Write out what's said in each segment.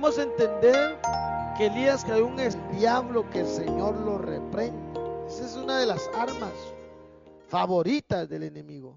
Vamos a entender que Elías cayó en el diablo, que el Señor lo reprende. Esa es una de las armas favoritas del enemigo.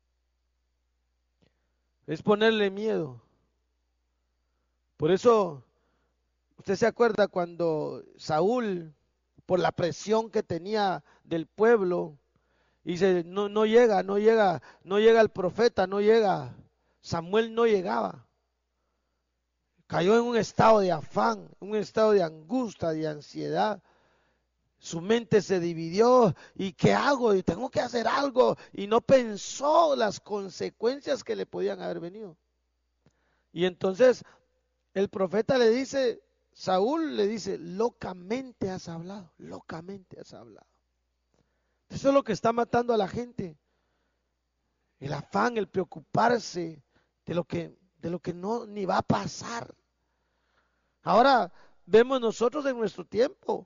Es ponerle miedo. Por eso, usted se acuerda cuando Saúl, por la presión que tenía del pueblo, dice, no llega, no llega el profeta, no llega. Samuel no llegaba. Cayó en un estado de afán, un estado de angustia, de ansiedad. Su mente se dividió. ¿Y qué hago? Y tengo que hacer algo. Y no pensó las consecuencias que le podían haber venido. Y entonces el profeta le dice, Saúl le dice, locamente has hablado, locamente has hablado. Eso es lo que está matando a la gente. El afán, el preocuparse de lo que no ni va a pasar. Ahora vemos nosotros en nuestro tiempo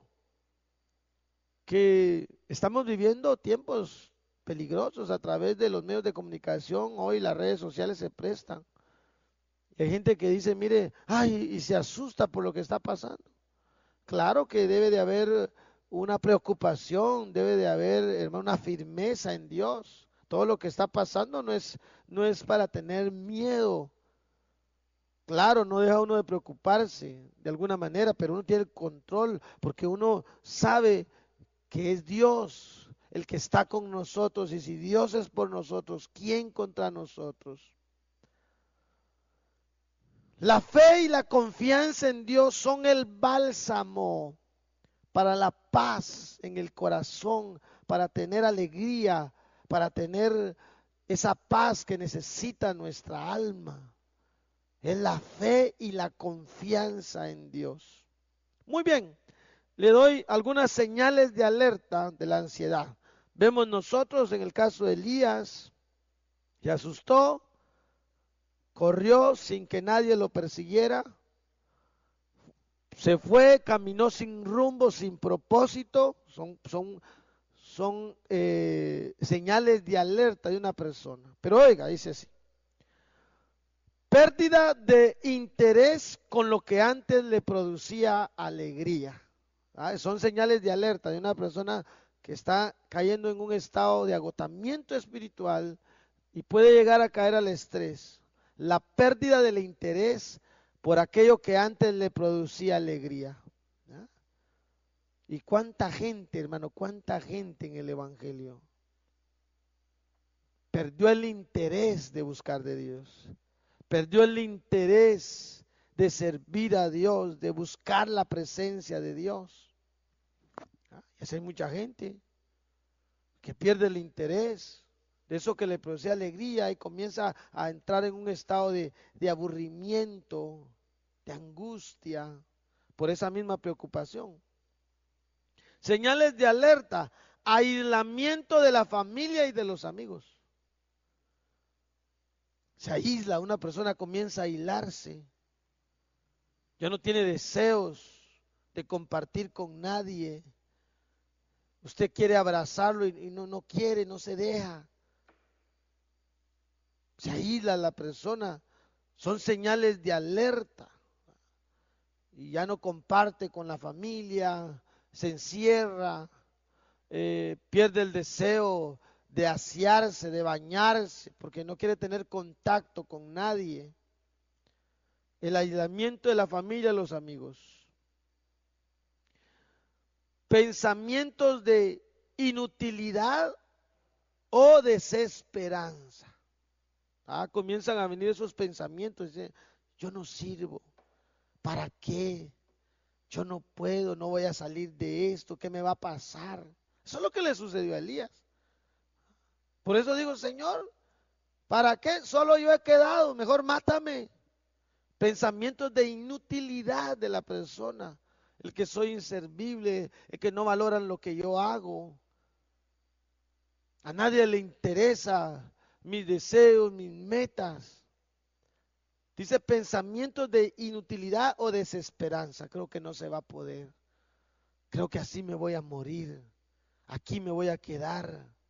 que estamos viviendo tiempos peligrosos a través de los medios de comunicación. Hoy las redes sociales se prestan. Y hay gente que dice, mire, ay, y se asusta por lo que está pasando. Claro que debe de haber una preocupación, debe de haber, hermano, una firmeza en Dios. Todo lo que está pasando no es para tener miedo. Claro, no deja uno de preocuparse de alguna manera, pero uno tiene el control porque uno sabe que es Dios el que está con nosotros, y si Dios es por nosotros, ¿quién contra nosotros? La fe y la confianza en Dios son el bálsamo para la paz en el corazón, para tener alegría, para tener esa paz que necesita nuestra alma. Es la fe y la confianza en Dios. Muy bien, le doy algunas señales de alerta de la ansiedad. Vemos nosotros en el caso de Elías, se asustó, corrió sin que nadie lo persiguiera, se fue, caminó sin rumbo, sin propósito. Son señales de alerta de una persona. Pero oiga, dice así: pérdida de interés con lo que antes le producía alegría. Son señales de alerta de una persona que está cayendo en un estado de agotamiento espiritual y puede llegar a caer al estrés. La pérdida del interés por aquello que antes le producía alegría. ¿Ya? ¿Y cuánta gente, hermano, cuánta gente en el Evangelio perdió el interés de buscar de Dios? Perdió el interés de servir a Dios, de buscar la presencia de Dios. Y así hay mucha gente que pierde el interés de eso que le produce alegría y comienza a entrar en un estado de aburrimiento, de angustia, por esa misma preocupación. Señales de alerta: aislamiento de la familia y de los amigos. Se aísla, una persona comienza a aislarse, ya no tiene deseos de compartir con nadie. Usted quiere abrazarlo y no quiere, no se deja. Se aísla la persona. Son señales de alerta. Y ya no comparte con la familia, se encierra, pierde el deseo de asearse, de bañarse, porque no quiere tener contacto con nadie. El aislamiento de la familia y los amigos. Pensamientos de inutilidad o desesperanza. Comienzan a venir esos pensamientos. Dicen, yo no sirvo. ¿Para qué? Yo no puedo, no voy a salir de esto. ¿Qué me va a pasar? Eso es lo que le sucedió a Elías. Por eso digo, Señor, ¿para qué? Solo yo he quedado. Mejor mátame. Pensamientos de inutilidad de la persona. El que soy inservible, el que no valoran lo que yo hago. A nadie le interesa mis deseos, mis metas. Dice pensamientos de inutilidad o desesperanza. Creo que no se va a poder. Creo que así me voy a morir. Aquí me voy a quedar.